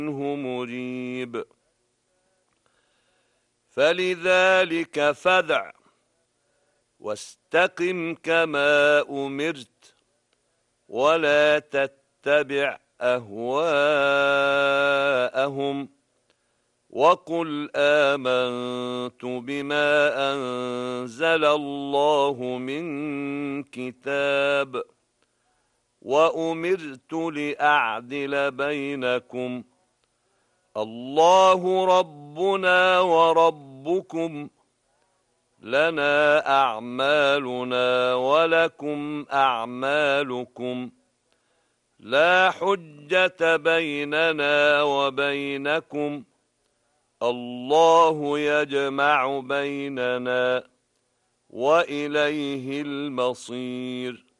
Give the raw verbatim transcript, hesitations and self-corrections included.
منه مريب. فلذلك فادع واستقم كما أمرت ولا تتبع أهواءهم وقل آمنت بما أنزل الله من كتاب وأمرت لأعدل بينكم الله ربنا وربكم لنا أعمالنا ولكم أعمالكم لا حجة بيننا وبينكم الله يجمع بيننا وإليه المصير.